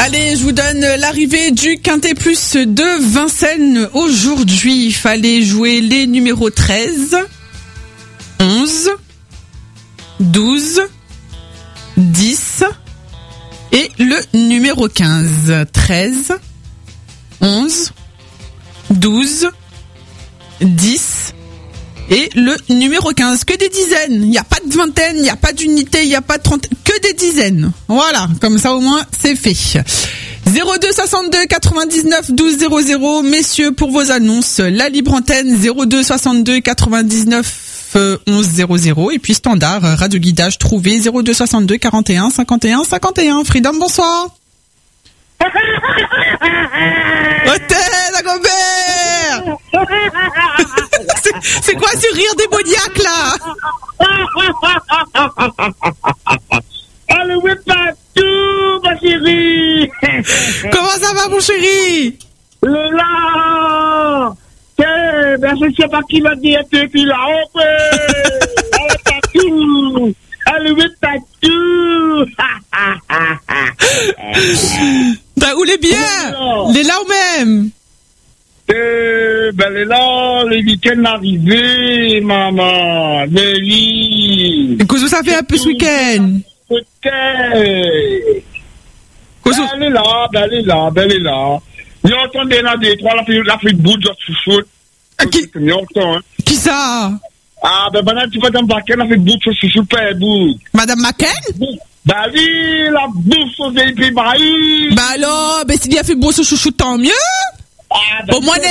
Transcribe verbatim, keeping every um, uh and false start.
Allez, je vous donne l'arrivée du Quintet Plus de Vincennes. Aujourd'hui, il fallait jouer les numéros treize, onze, douze, dix et le numéro quinze. treize, onze, douze, dix et le numéro quinze. Que des dizaines. Il n'y a pas de vingtaine, il n'y a pas d'unité, il n'y a pas de trentaine. Que des dizaines. Voilà, comme ça au moins c'est fait. zéro deux soixante-deux quatre-vingt-dix-neuf douze zéro zéro. Messieurs, pour vos annonces, la libre antenne zéro deux soixante-deux quatre-vingt-dix-neuf onze zéro zéro. Et puis standard, radio guidage trouvé zéro deux soixante-deux quarante et un cinquante et un cinquante et un. Freedom, bonsoir. Hôtel Agobert. c'est, c'est quoi ce rire démoniaque là? Allez, oui, pas tout, ma chérie. Comment ça va, mon chéri? Le là. Eh, ben, je sais pas qui va dire que tu l'as opé. Allez, pas tout. Allez, oui, pas tout. T'as où les biens? Les là ou même? Eh, ben, les là, le week-end arrivé, maman. Mais oui. Qu'est-ce que ça fait un peu ce week-end? Ok. Elle est là, elle est là, elle est là. Nous entendons là des trois, la fait la fait bout de chouchoute. Qui? Qui ça? Ah, ben, ben, tu vas dans le baquet, la fait bout de chouchoute, pas bout. Madame Macken? Bah oui, la bouffe au V I P, bah oui. Bah alors, ben s'il y a fait beau ce chouchou, tant mieux. Ah, ben, au moins